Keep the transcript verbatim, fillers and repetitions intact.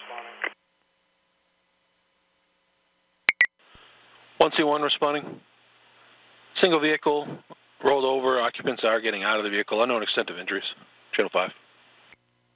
one C one responding. Single vehicle rolled over. Occupants are getting out of the vehicle. Unknown extent of injuries. Channel five.